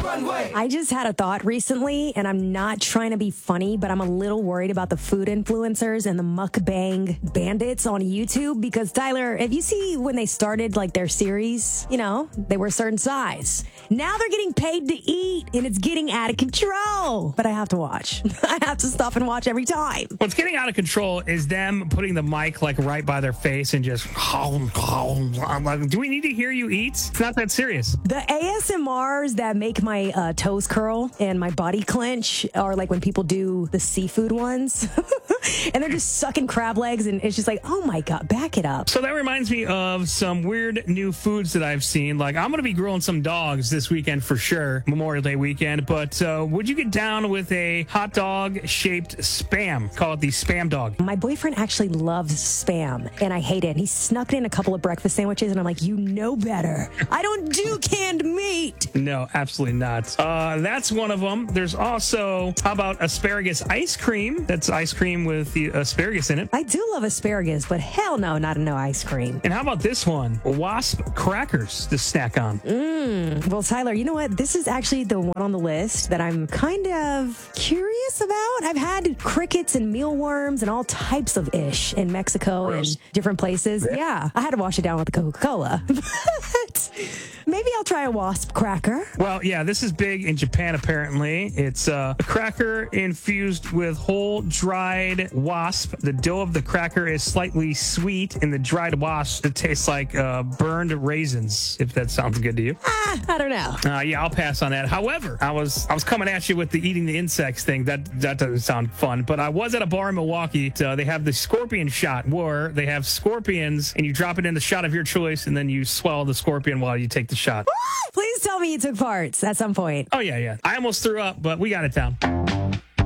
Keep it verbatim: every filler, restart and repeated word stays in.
Runway. I just had a thought recently, and I'm not trying to be funny, but I'm a little worried about the food influencers and the mukbang bandits on YouTube because, Tyler, if you see when they started like their series, you know, they were a certain size. Now they're getting paid to eat, and it's getting out of control. But I have to watch. I have to stop and watch every time. What's getting out of control is them putting the mic like right by their face and just, I'm like, do we need to hear you eat? It's not that serious. The A S M Rs that make my uh, toes curl and my body clench are like when people do the seafood ones. And they're just sucking crab legs, and it's just like, oh my God, back it up. So that reminds me of some weird new foods that I've seen. Like, I'm going to be grilling some dogs this weekend for sure, Memorial Day weekend. But uh, would you get down with a hot dog-shaped Spam? Call it the Spam dog. My boyfriend actually loves Spam, and I hate it. And he snuck it in a couple of breakfast sandwiches, and I'm like, you know better. I don't do canned meat. No, absolutely not. Uh, that's one of them. There's also, how about asparagus ice cream? That's ice cream with the asparagus in it. I do love asparagus, but hell no, not no ice cream. And how about this one? Wasp crackers to snack on. Mmm. Well, Tyler, you know what? This is actually the one on the list that I'm kind of curious about. I've had crickets and mealworms and all types of ish in Mexico Gross. and different places. Yeah. yeah, I had to wash it down with the Coca-Cola. But maybe I'll try a wasp cracker. Well, yeah, this is big in Japan, apparently. It's uh, a cracker infused with whole dried wasp. The dough of the cracker is slightly sweet, and the dried wasp, it tastes like uh, burned raisins, if that sounds good to you. Ah, I don't know. Uh, yeah, I'll pass on that. However, I was I was coming at you with the eating the insects thing. That that doesn't sound fun. But I was at a bar in Milwaukee. Uh, they have the scorpion shot, where they have scorpions, and you drop it in the shot of your choice, and then you swallow the scorpion while you take the shot. Please tell me you took parts at some point. Oh, yeah, yeah. I almost threw up, but we got it down.